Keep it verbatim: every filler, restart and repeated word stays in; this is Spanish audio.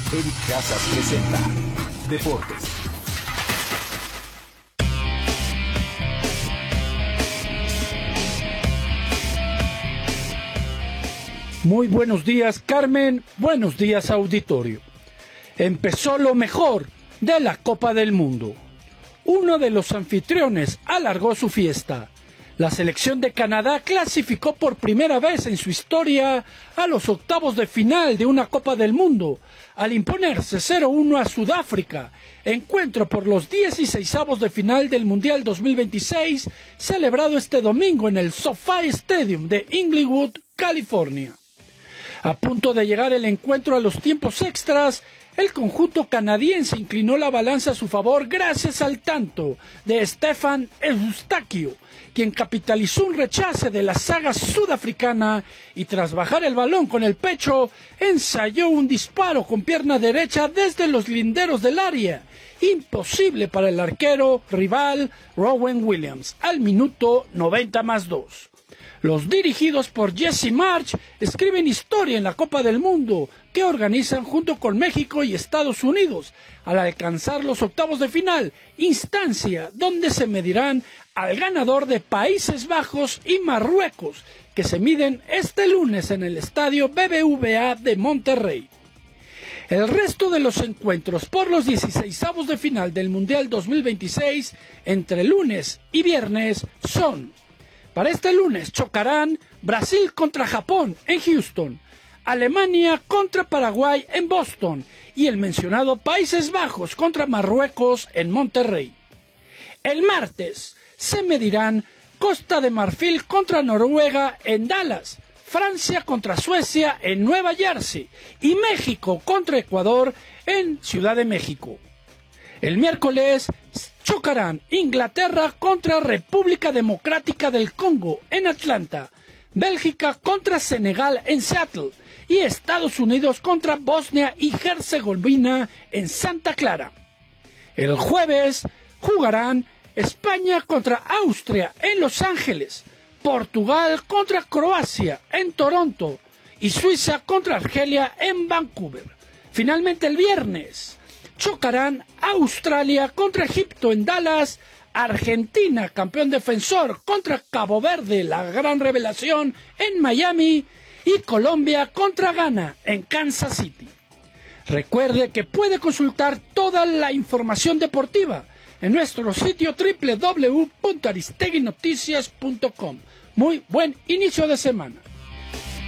Eric Casas presenta Deportes. Muy buenos días, Carmen. Buenos días, auditorio. Empezó lo mejor de la Copa del Mundo. Uno de los anfitriones alargó su fiesta. La selección de Canadá clasificó por primera vez en su historia a los octavos de final de una Copa del Mundo, al imponerse cero uno a Sudáfrica, encuentro por los dieciseisavos de final del Mundial dos mil veintiséis, celebrado este domingo en el SoFi Stadium de Inglewood, California. A punto de llegar el encuentro a los tiempos extras, el conjunto canadiense inclinó la balanza a su favor gracias al tanto de Stefan Eustáquio, quien capitalizó un rechace de la saga sudafricana y tras bajar el balón con el pecho, ensayó un disparo con pierna derecha desde los linderos del área, imposible para el arquero rival Rowan Williams, al minuto noventa más dos. Los dirigidos por Jesse Marsch escriben historia en la Copa del Mundo que organizan junto con México y Estados Unidos al alcanzar los octavos de final, instancia donde se medirán al ganador de Países Bajos y Marruecos, que se miden este lunes en el estadio B B V A de Monterrey. El resto de los encuentros por los dieciseisavos de final del Mundial dos mil veintiséis entre lunes y viernes son: para este lunes chocarán Brasil contra Japón en Houston, Alemania contra Paraguay en Boston y el mencionado Países Bajos contra Marruecos en Monterrey. El martes se medirán Costa de Marfil contra Noruega en Dallas, Francia contra Suecia en Nueva Jersey y México contra Ecuador en Ciudad de México. El miércoles chocarán Inglaterra contra República Democrática del Congo en Atlanta, Bélgica contra Senegal en Seattle y Estados Unidos contra Bosnia y Herzegovina en Santa Clara. El jueves jugarán España contra Austria en Los Ángeles, Portugal contra Croacia en Toronto y Suiza contra Argelia en Vancouver. Finalmente el viernes chocarán Australia contra Egipto en Dallas, Argentina, campeón defensor, contra Cabo Verde, la gran revelación, en Miami, y Colombia contra Ghana en Kansas City. Recuerde que puede consultar toda la información deportiva en nuestro sitio doble u doble u doble u punto aristegui noticias punto com. Muy buen inicio de semana.